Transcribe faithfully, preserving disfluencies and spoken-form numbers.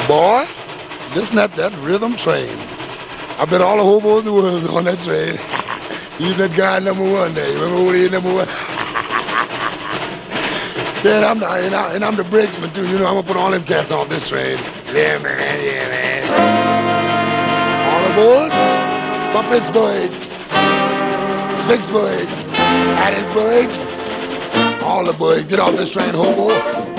Boy, this not that rhythm train. I bet all the hobos in the world is on that train. Even that guy number one there. You remember who he is, number one? Yeah, and I'm, the, and, I, and I'm the brakesman too. You know, I'm gonna put all them cats off this train. Yeah, man, yeah, man. All aboard for Pittsburgh, Vicksburg, Hattiesburg. All aboard. Get off this train, hobo.